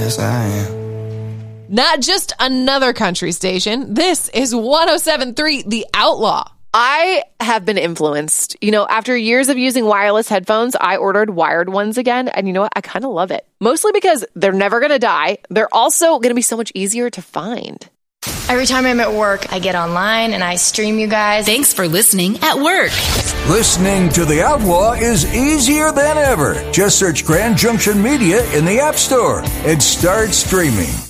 Yes, I am. Not just another country station. This is 107.3 The Outlaw. I have been influenced. After years of using wireless headphones, I ordered wired ones again. And you know what? I kind of love it. Mostly because they're never going to die. They're also going to be so much easier to find. Every time I'm at work, I get online and I stream you guys. Thanks for listening at work. Listening to The Outlaw is easier than ever. Just search Grand Junction Media in the App Store and start streaming.